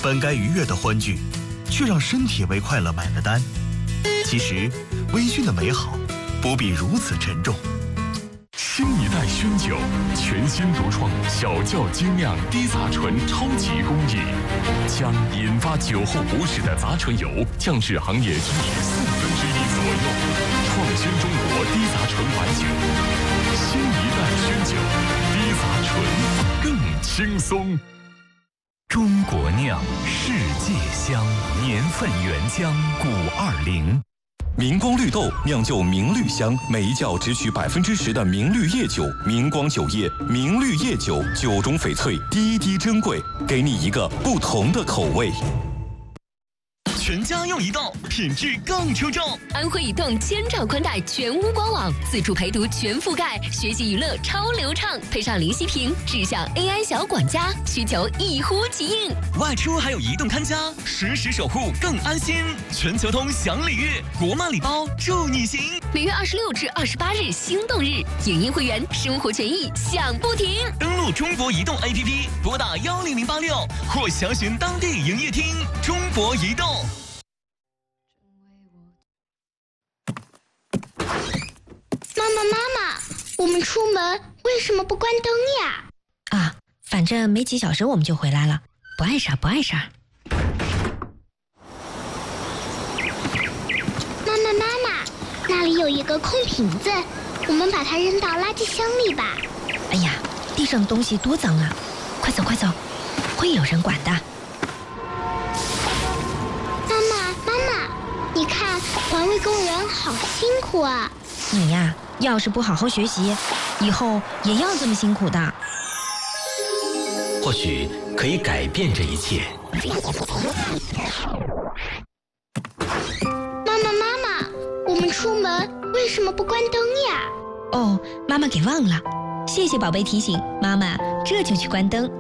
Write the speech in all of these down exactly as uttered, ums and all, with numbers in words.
本该愉悦的欢聚，却让身体为快乐买了单。其实，微醺的美好不必如此沉重。 新一代熏酒，全新独创小窖精酿低杂醇超级工艺，将引发酒后不适的杂醇油降至行业均值四分之一左右，创新中国低杂醇白酒。新一代熏酒，低杂醇更轻松。 中国酿，世界香，年份原浆古二零。 明光绿豆酿就明绿香，每一窖只取百分之十的明绿叶酒。明光酒业明绿叶酒，酒中翡翠，滴滴珍贵，给你一个不同的口味。 全家用移动，品质更出众。 安徽移动千兆宽带全屋官网，自助陪读全覆盖，学习娱乐超流畅，配上零息屏，智享 A I 小管家，需求一呼即应。 外出还有移动看家，实时守护更安心。全球通享礼遇，国漫礼包助你行。 每月二十六至二十八日心动日，影音会员生活权益享不停。 登录中国移动 A P P， 拨打幺零零八六或详询当地营业厅。中国移动。 妈妈，妈妈，我们出门为什么不关灯呀？ 啊，反正没几小时我们就回来了，不碍事儿，不碍事儿。 妈妈，妈妈，那里有一个空瓶子，我们把它扔到垃圾箱里吧。 哎呀，地上的东西多脏啊！快走，快走，会有人管的。 妈妈，妈妈，你看环卫工人好辛苦啊！ 你呀，要是不好好学习，以后也要这么辛苦的。 或许可以改变这一切。 妈妈，妈妈，我们出门为什么不关灯呀？ 哦，妈妈给忘了，谢谢宝贝提醒，妈妈这就去关灯。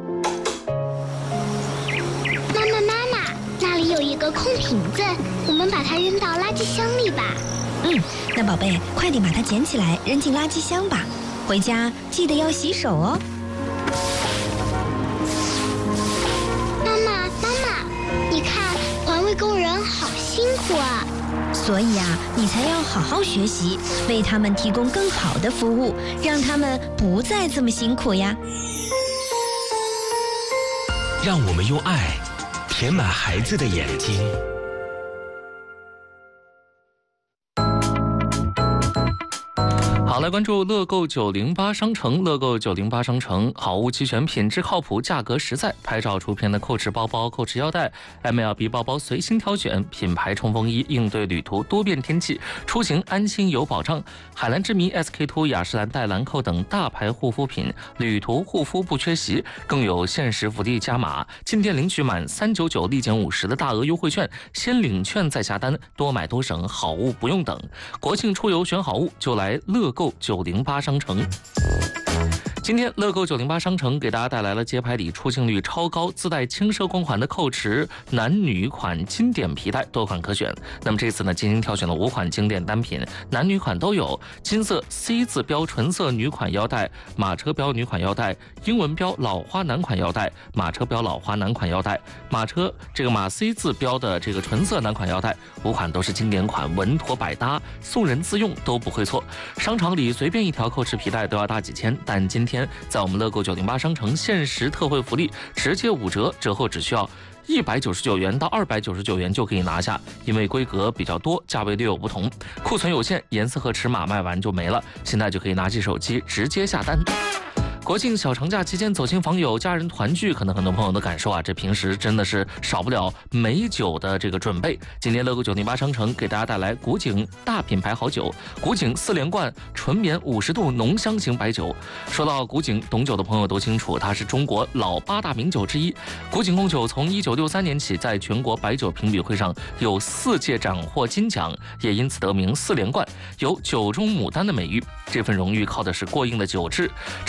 妈妈，妈妈，那里有一个空瓶子，我们把它扔到垃圾箱里吧。 嗯，那宝贝，快点把它捡起来，扔进垃圾箱吧。回家记得要洗手哦。 妈妈，妈妈，你看环卫工人好辛苦啊！ 所以啊，你才要好好学习，为他们提供更好的服务，让他们不再这么辛苦呀。 让我们用爱填满孩子的眼睛。 好，来关注乐购九零八商城。乐购九零八商城，好物齐全，品质靠谱，价格实在。拍照出片的蔻驰包包、蔻驰腰带、M L B 包包随心挑选，品牌冲锋衣应对旅途多变天气，出行安心有保障。海蓝之谜、S K two、雅诗兰黛、兰蔻等大牌护肤品，旅途护肤不缺席，更有限时福利加码，进店领取满三九九立减五十的大额优惠券，先领券再下单，多买多省，好物不用等。国庆出游选好物，就来乐购九零八商城。今天乐购九零八商城给大家带来了街拍里出镜率超高、自带轻奢光环的蔻驰男女款经典皮带，多款可选。那么这次呢，精心挑选了五款经典单品，男女款都有。金色 C 字标纯色女款腰带，马车标女款腰带，英文标老花男款腰带，马车标老花男款腰带，马车这个马 C 字标的这个纯色男款腰带，五款都是经典款，稳妥百搭，送人自用都不会错。商场里随便一条蔻驰皮带都要大几千，但今天在我们乐购九零八商城限时特惠福利，直接五折，折后只需要一百九十九元到二百九十九元就可以拿下。因为规格比较多，价位略有不同，库存有限，颜色和尺码卖完就没了。现在就可以拿起手机直接下单。国庆小长假期间走亲访友、家人团聚，可能很多朋友的感受啊，这平时真的是少不了美酒的这个准备。今天乐购九零八商城给大家带来古井大品牌好酒，古井四连冠纯棉五十度浓香型白酒。说到古井，懂酒的朋友都清楚，它是中国老八大名酒之一。古井贡酒从一九六三年起，在全国白酒评比会上有四届斩获金奖，也因此得名四连冠，有酒中牡丹的美誉。这份荣誉靠的是过硬的酒质。这款古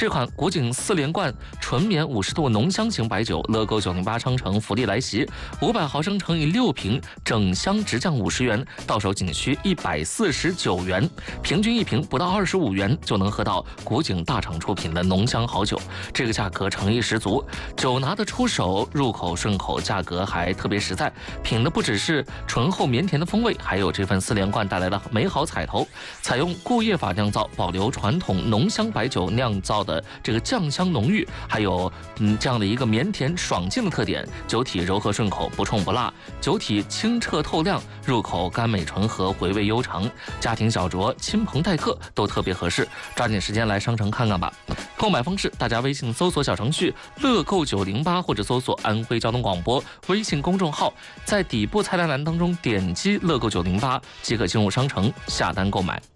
古井四连冠纯棉五十度浓香型白酒，乐购九零八商城福利来袭，五百毫升乘以六瓶，整箱直降五十元，到手仅需一百四十九元，平均一瓶不到二十五元就能喝到古井大厂出品的浓香好酒，这个价格诚意十足，酒拿得出手，入口顺口，价格还特别实在，品的不只是醇厚绵甜的风味，还有这份四连冠带来的美好彩头，采用固液法酿造，保留传统浓香白酒酿造的这个酱香浓郁，还有嗯这样的一个绵甜爽劲的特点，酒体柔和顺口，不冲不辣，酒体清澈透亮，入口甘美醇和，回味悠长，家庭小酌、亲朋待客都特别合适，抓紧时间来商城看看吧。购买方式，大家微信搜索小程序乐购九零八，或者搜索安徽交通广播微信公众号，在底部菜单栏当中点击乐购九零八即可进入商城下单购买。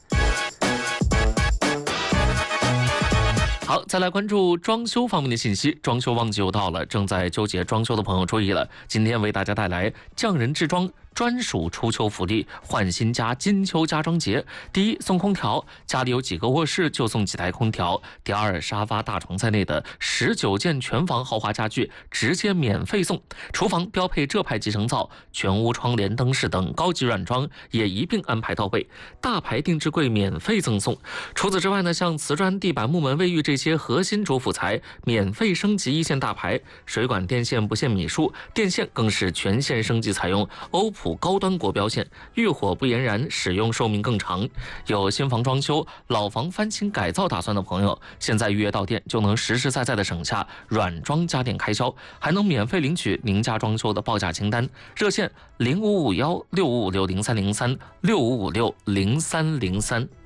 好，再来关注装修方面的信息。装修旺季又到了，正在纠结装修的朋友注意了，今天为大家带来匠人制装专属初秋福利，换新家金秋家装节。第一，送空调，家里有几个卧室就送几台空调。第二，沙发大床在内的十九件全房豪华家具直接免费送。厨房标配浙派集成灶，全屋窗帘灯饰等高级软装也一并安排到位。大牌定制柜免费赠送。除此之外呢，像瓷砖、地板、木门、卫浴这些核心主辅材免费升级一线大牌。水管电线不限米数，电线更是全线升级，采用欧普高端国标线，遇火不延燃，使用寿命更长。有新房装修、老房翻新改造打算的朋友，现在预约到店就能实实在在的省下软装家电开销，还能免费领取您家装修的报价清单。热线零五五幺六五五六零三零三六五五六零三零三。